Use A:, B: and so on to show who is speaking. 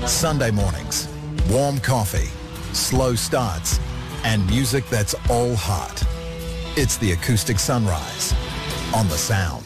A: Sunday mornings, warm coffee, slow starts, and music that's all heart. It's the Acoustic Sunrise on The Sound.